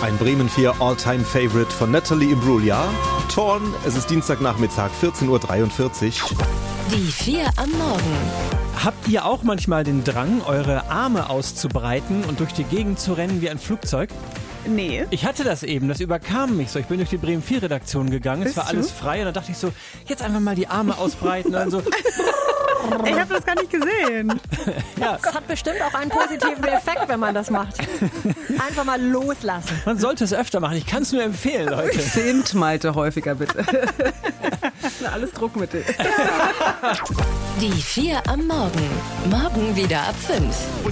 Ein Bremen 4 All-Time-Favorite von Natalie Imbruglia. Torn, es ist Dienstagnachmittag, 14:43 Uhr. Die 4 am Morgen. Habt ihr auch manchmal den Drang, eure Arme auszubreiten und durch die Gegend zu rennen wie ein Flugzeug? Nee. Ich hatte das eben, das überkam mich so. Ich bin durch die Bremen 4 Redaktion gegangen, es war Bist du? alles frei und dann dachte ich so, jetzt einfach mal die Arme ausbreiten und dann so. Ich habe das gar nicht gesehen. Ja, Das hat bestimmt auch einen positiven Effekt, wenn man das macht. Einfach mal loslassen. man sollte es öfter machen. Ich kann es nur empfehlen, Leute. Zehnt Malte häufiger, bitte. Alles Druckmittel. Die 4 am Morgen. Morgen wieder ab 5.